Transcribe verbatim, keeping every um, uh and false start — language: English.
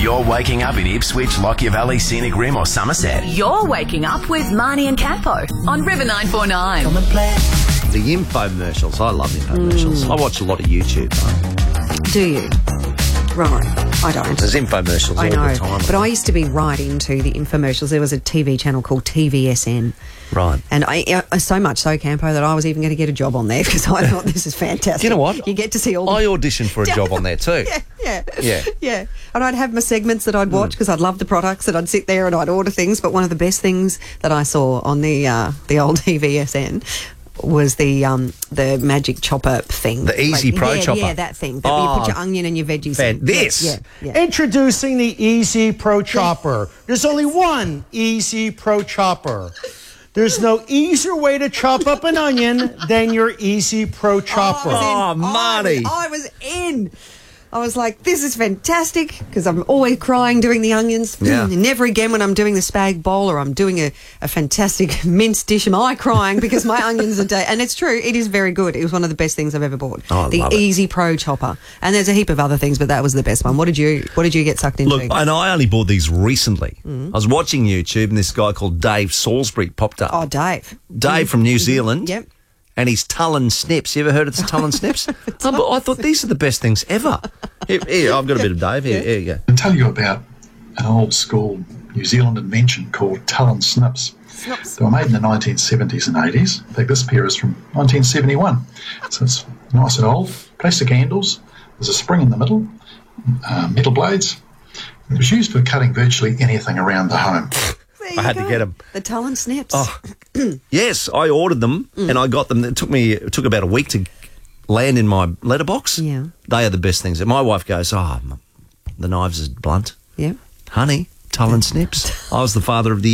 you're waking up in Ipswich, Lockyer Valley, Scenic Rim or Somerset. You're waking up with Marnie and Campo on River nine four nine. Come and play. The infomercials. I love infomercials. Mm. I watch a lot of YouTube. Though. Do you? Right. I don't. There's infomercials I all know, the time. but I used to be right into the infomercials. There was a T V channel called T V S N. Right. And I, uh, so much so, Campo, that I was even going to get a job on there because I thought this is fantastic. You know what? You get to see all the... I auditioned for a job on there too. Yeah, yeah. Yeah. Yeah. And I'd have my segments that I'd watch because mm. I'd love the products and I'd sit there and I'd order things. But one of the best things that I saw on the uh, the old T V S N was the um, the magic chopper thing. The Easy like, Pro yeah, chopper. Yeah, that thing. That oh, you put your onion and your veggies fan- in. This. Yeah, yeah, yeah. Introducing the Easy Pro Chopper. There's only one Easy Pro Chopper. There's no easier way to chop up an onion than your Easy Pro Chopper. Oh, Marty. I was, I was in. I was like, this is fantastic because I'm always crying doing the onions. Yeah. Never again when I'm doing the spag bowl or I'm doing a, a fantastic minced dish am I crying because my onions are dead. And it's true, it is very good. It was one of the best things I've ever bought. Oh, I the love it. Easy Pro Chopper. And there's a heap of other things, but that was the best one. What did you What did you get sucked into? Look, and I only bought these recently. Mm. I was watching YouTube and this guy called Dave Salisbury popped up. Oh, Dave. Dave from New Zealand. Yep. And his Tullen Snips. You ever heard of the Tullen Snips? oh, but I thought these are the best things ever. Here, here, I've got a bit of Dave. Here, here you go. I'll tell you about an old school New Zealand invention called Tullen Snips. Snips. They were made in the nineteen seventies and eighties. In fact, this pair is from nineteen seventy-one. So it's nice and old. Plastic handles. There's a spring in the middle. Uh, metal blades. It was used for cutting virtually anything around the home. I had go. to get them. The Tullen Snips. Oh, yes, I ordered them mm. and I got them. It took me it took about a week to land in my letterbox. Yeah. They are the best things. My wife goes, oh, the knives are blunt. Yeah. Honey, Tullen Snips. I was the father of the